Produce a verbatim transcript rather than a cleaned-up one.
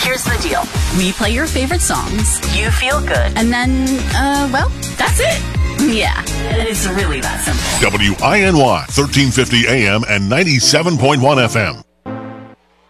Here's the deal. We play your favorite songs. You feel good. And then, uh, well, that's it. Yeah. It's really that simple. W I N Y, thirteen fifty A M and ninety-seven point one F M.